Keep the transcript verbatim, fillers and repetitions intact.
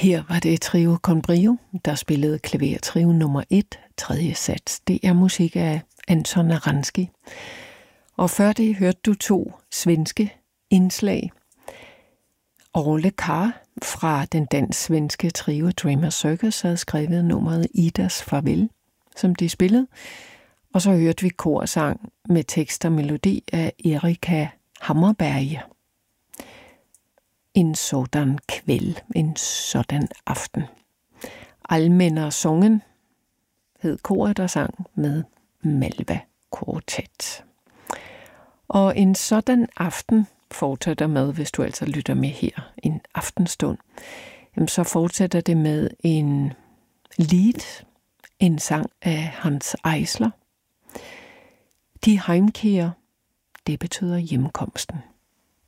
Her var det Trio con Brio, der spillede klavertrio nummer et, tredje sats. Det er musik af Anton Aransky. Og før det hørte du to svenske indslag. Orle Kar fra den dansk-svenske trio Dreamer Circus havde skrevet nummeret Idas Farvel, som de spillede. Og så hørte vi korsang med tekst og melodi af Erika Hammarberg. En sådan kvæld, en sådan aften. Allmänna sången hed koret, der sang med Malva Quartet. Og en sådan aften fortsætter med, hvis du altså lytter med her, en aftenstund, jamen så fortsætter det med en lied, en sang af Hans Eisler. Die Heimkehr, det betyder hjemkomsten.